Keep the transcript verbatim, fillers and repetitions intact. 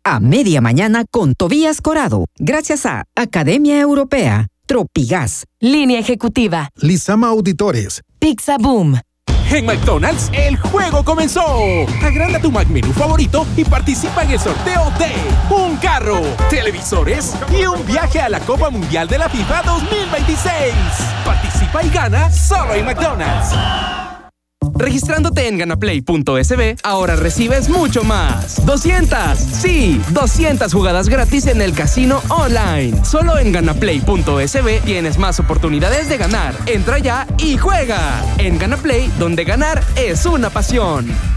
a media mañana con Tobías Corado. Gracias a Academia Europea, Tropigas, Línea Ejecutiva, Lizama Auditores, Pizza Boom. En McDonald's, el juego comenzó. Agranda tu McMenú favorito y participa en el sorteo de un carro, televisores y un viaje a la Copa Mundial de la FIFA dos mil veintiséis. Participa y gana solo en McDonald's. Registrándote en ganaplay punto es be, ahora recibes mucho más. doscientas, sí, doscientas jugadas gratis en el casino online. Solo en ganaplay punto es be tienes más oportunidades de ganar. Entra ya y juega. En Ganaplay, donde ganar es una pasión.